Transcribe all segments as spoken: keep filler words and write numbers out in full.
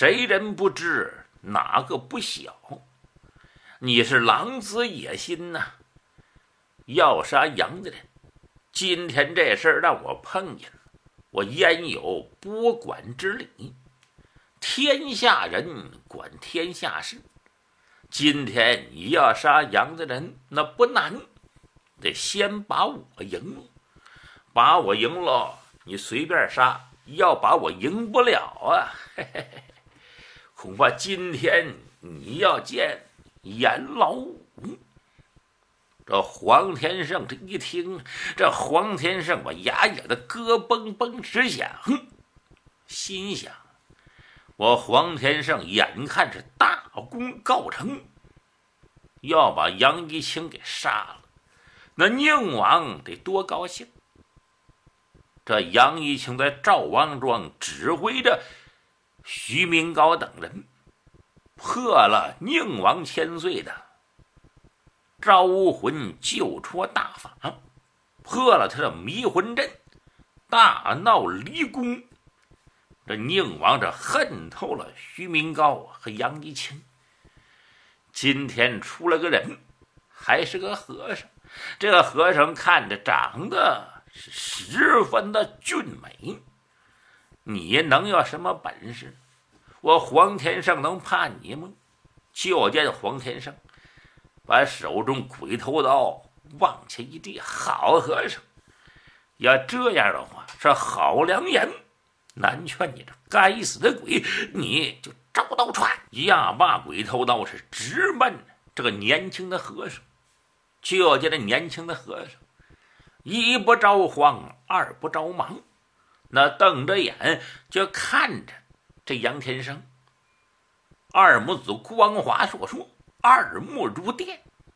谁人不知，哪个不晓？你是狼子野心呐、啊！要杀杨家人，今天这事儿让我碰见了，我焉有拨管之理？天下人管天下事，今天你要杀杨家人，那不难，得先把我赢了。把我赢了，你随便杀；要把我赢不了啊，嘿嘿嘿，恐怕今天你要见阎老五。这黄天胜这一听，这黄天胜我牙痒的咯嘣嘣直响，心想：我黄天胜眼看是大功告成，要把杨一清给杀了，那宁王得多高兴！这杨一清在赵王庄指挥着徐明高等人，破了宁王千岁的招魂救出大法，破了他的迷魂阵，大闹离宫。这宁王这恨透了徐明高和杨一清。今天出了个人，还是个和尚。这个和尚看着长得是十分的俊美，你能有什么本事？我黄天胜能怕你吗？就见黄天胜把手中鬼头刀往下一递，好和尚，要这样的话是好良言，难劝你这该死的鬼，你就照刀穿！压把鬼头刀是直奔这个年轻的和尚。就见这年轻的和尚一不着慌，二不着忙，那瞪着眼就看着这杨天生。二母子光华烁烁，二目如电，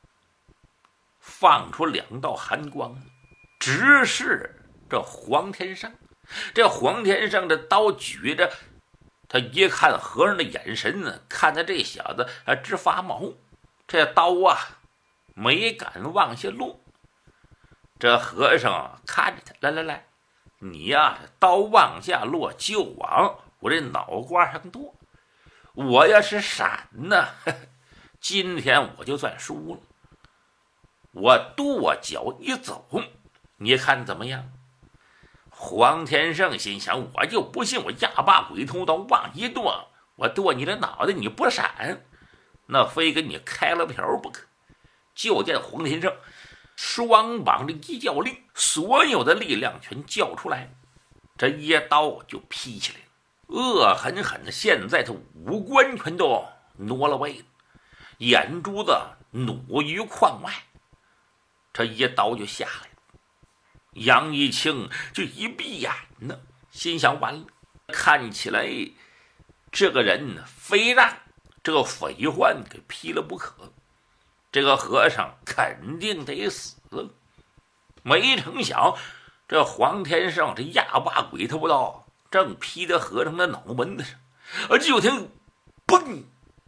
放出两道寒光，直视这黄天胜。这黄天胜这刀举着，他一看和尚的眼神呢，看着这小子啊直发毛，这刀啊没敢往下落。这和尚看着他，来来来，你呀刀往下落就往我这脑瓜上剁，我要是闪呢，今天我就算输了。我跺脚一走，你看怎么样？黄天胜心想，我就不信我压把鬼头刀往一剁，我剁你的脑袋你不闪，那非跟你开了瓢不可。就见黄天胜双膀的一叫令，所有的力量全叫出来，这一刀就劈起来了，恶狠狠的，现在他五官全都挪了位了，眼珠子努于眶外，这一刀就下来了。杨一清就一闭眼呢，心想完了，看起来这个人非让这个匪患给劈了不可，这个和尚肯定得死了。没成想这黄天胜这压把鬼头刀正劈在和尚的脑门子上，而就听嘣，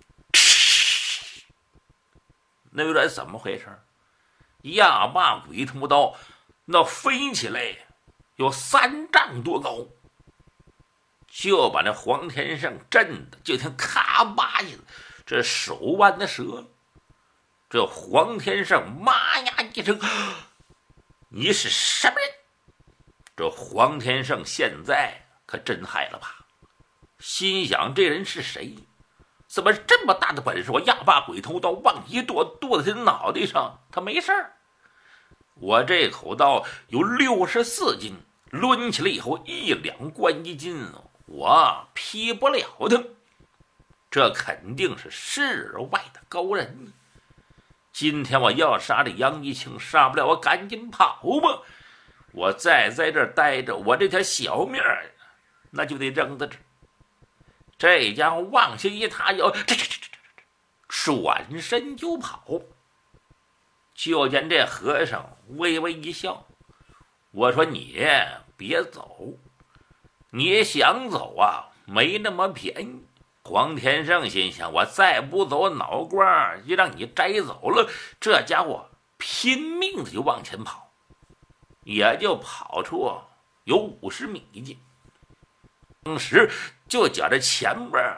那有点怎么回事？压把鬼头刀那飞起来有三丈多高，就把那黄天胜震的就听咔吧一下，这手腕的折。这黄天胜妈呀一声，你是什么人？这黄天胜现在可真害了怕，心想这人是谁？怎么这么大的本事？我压把鬼头刀往一剁，剁在他脑袋上，他没事儿。我这口刀有六十四斤，抡起来以后一两贯一斤，我劈不了他。这肯定是世外的高人。今天我要杀这杨一清，杀不了我赶紧跑吧！我再在这儿待着，我这条小命儿那就得扔在这儿。这家伙往下一踏腰，这这这这转身就跑。就见这和尚微微一笑，我说你别走，你想走啊，没那么便宜。黄天胜心想，我再不走，脑瓜就让你摘走了。这家伙拼命的就往前跑，也就跑出有五十米近。当时就觉着前面